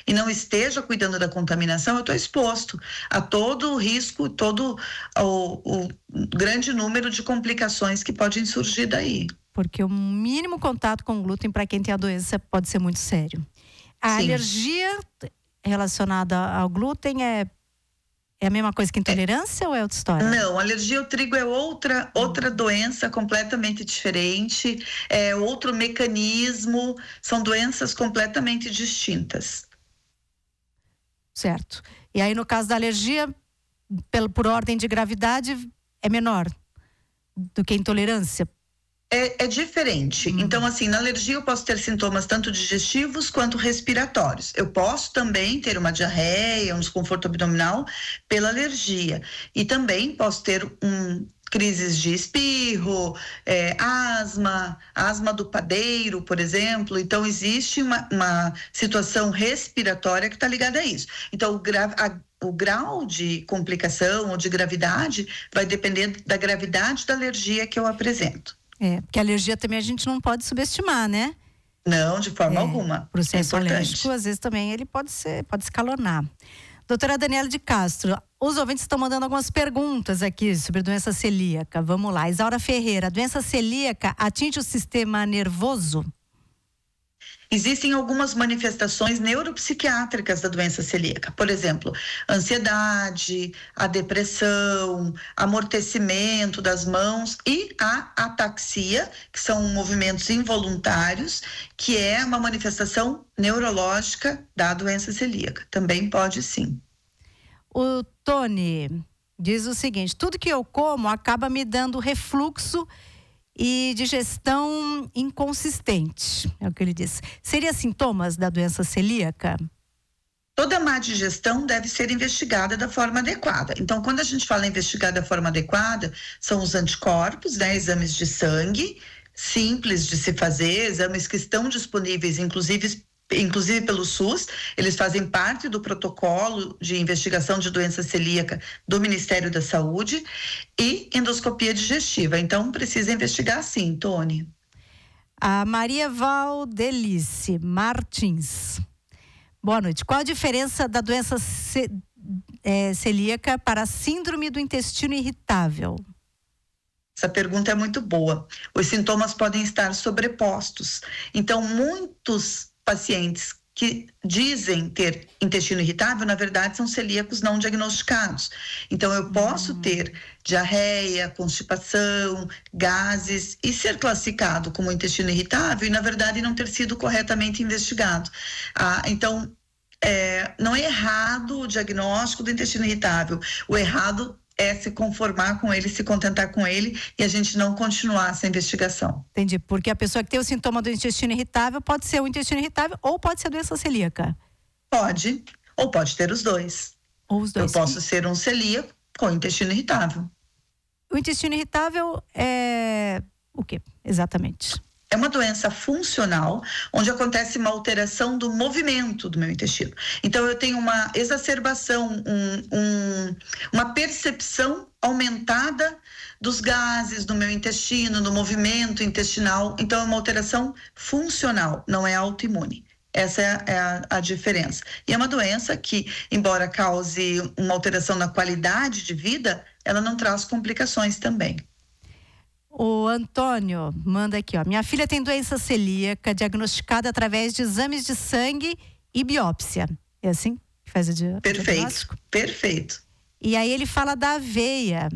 e não esteja cuidando da contaminação, eu estou exposto a todo o risco, todo o grande número de complicações que podem surgir daí. Porque o mínimo contato com o glúten para quem tem a doença pode ser muito sério. A alergia relacionada ao glúten é a mesma coisa que intolerância ou é outra história? Não, alergia ao trigo é outra doença completamente diferente, é outro mecanismo, são doenças completamente distintas. Certo. E aí, no caso da alergia, por ordem de gravidade, é menor do que a intolerância? É diferente. Então, assim, na alergia eu posso ter sintomas tanto digestivos quanto respiratórios. Eu posso também ter uma diarreia, um desconforto abdominal pela alergia. E também posso ter crises de espirro, asma do padeiro, por exemplo. Então, existe uma situação respiratória que está ligada a isso. Então, o grau de complicação ou de gravidade vai depender da gravidade da alergia que eu apresento. Porque a alergia também a gente não pode subestimar, né? Não, de forma alguma. O processo alérgico, às vezes, também ele pode escalonar. Doutora Daniela de Castro, os ouvintes estão mandando algumas perguntas aqui sobre doença celíaca. Vamos lá. Isaura Ferreira, a doença celíaca atinge o sistema nervoso? Existem algumas manifestações neuropsiquiátricas da doença celíaca, por exemplo, ansiedade, a depressão, amortecimento das mãos e a ataxia, que são movimentos involuntários, que é uma manifestação neurológica da doença celíaca. Também pode sim. O Tony diz o seguinte: tudo que eu como acaba me dando refluxo e digestão inconsistente, é o que ele diz. Seria sintomas da doença celíaca? Toda má digestão deve ser investigada da forma adequada. Então, quando a gente fala investigar da forma adequada, são os anticorpos, né, exames de sangue, simples de se fazer, exames que estão disponíveis, inclusive pelo SUS, eles fazem parte do protocolo de investigação de doença celíaca do Ministério da Saúde, e endoscopia digestiva. Então, precisa investigar sim, Tony. A Maria Valdelice Martins. Boa noite. Qual a diferença da doença celíaca para a síndrome do intestino irritável? Essa pergunta é muito boa. Os sintomas podem estar sobrepostos. Então, muitos pacientes que dizem ter intestino irritável, na verdade, são celíacos não diagnosticados. Então, eu posso ter diarreia, constipação, gases e ser classificado como intestino irritável e, na verdade, não ter sido corretamente investigado. Então, não é errado o diagnóstico do intestino irritável. O errado é se conformar com ele, se contentar com ele e a gente não continuar essa investigação. Entendi, porque a pessoa que tem o sintoma do intestino irritável pode ser o intestino irritável ou pode ser a doença celíaca? Pode, ou pode ter os dois. Ou os dois. Eu posso ser um celíaco com intestino irritável. O intestino irritável é o quê, exatamente? É uma doença funcional, onde acontece uma alteração do movimento do meu intestino. Então, eu tenho uma exacerbação, uma percepção aumentada dos gases do meu intestino, do movimento intestinal. Então, é uma alteração funcional, não é autoimune. Essa é a diferença. E é uma doença que, embora cause uma alteração na qualidade de vida, ela não traz complicações também. O Antônio manda aqui, ó. Minha filha tem doença celíaca diagnosticada através de exames de sangue e biópsia. É assim que faz o diagnóstico? Perfeito. E aí ele fala da aveia.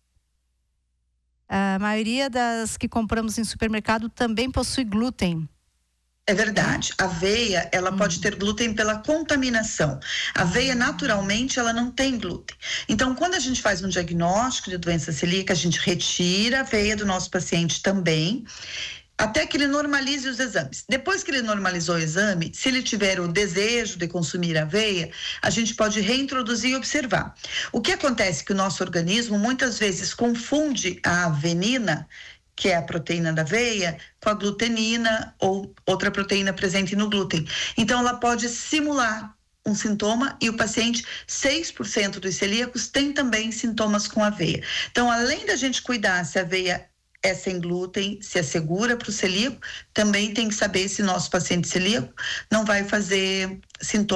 A maioria das que compramos em supermercado também possui glúten. É verdade. A aveia, ela pode ter glúten pela contaminação. A aveia, naturalmente, ela não tem glúten. Então, quando a gente faz um diagnóstico de doença celíaca, a gente retira a aveia do nosso paciente também, até que ele normalize os exames. Depois que ele normalizou o exame, se ele tiver o desejo de consumir aveia, a gente pode reintroduzir e observar. O que acontece é que o nosso organismo muitas vezes confunde a avenina, que é a proteína da aveia, com a glutenina ou outra proteína presente no glúten. Então, ela pode simular um sintoma e o paciente, 6% dos celíacos, tem também sintomas com aveia. Então, além da gente cuidar se a aveia é sem glúten, se é segura para o celíaco, também tem que saber se nosso paciente celíaco não vai fazer sintomas